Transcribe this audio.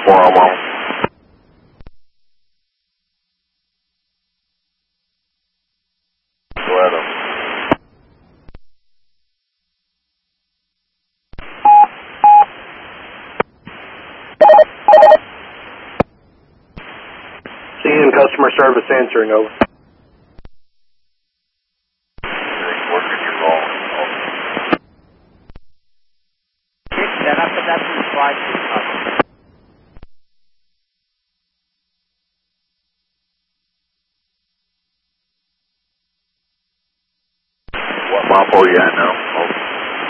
4 on 1. CN customer service answering, over. Then after that, we slide to